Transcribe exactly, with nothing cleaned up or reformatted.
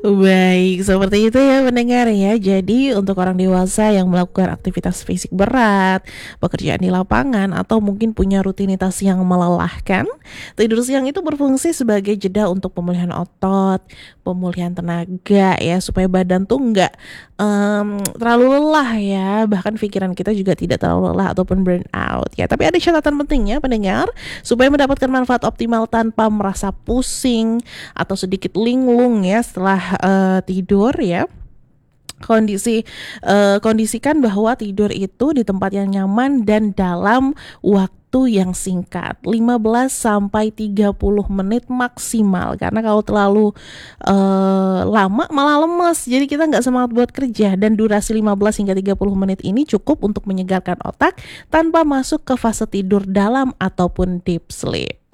Baik, seperti itu ya pendengar ya. Jadi untuk orang dewasa yang melakukan aktivitas fisik berat, pekerjaan di lapangan, atau mungkin punya rutinitas yang melelahkan, tidur siang itu berfungsi sebagai jeda untuk pemulihan otot, pemulihan tenaga ya, supaya badan tuh nggak em, terlalu lelah ya. Bahkan pikiran kita juga tidak terlalu lelah ataupun burn out ya. Tapi ada catatan pentingnya pendengar, supaya mendapatkan manfaat optimal tanpa merasa pusing atau sedikit linglung ya setelah uh, tidur ya. Kondisi uh, kondisikan bahwa tidur itu di tempat yang nyaman dan dalam waktu yang singkat, lima belas sampai tiga puluh menit maksimal. Karena kalau terlalu uh, lama malah lemes, jadi kita nggak semangat buat kerja. Dan durasi lima belas hingga tiga puluh menit ini cukup untuk menyegarkan otak tanpa masuk ke fase tidur dalam ataupun deep sleep.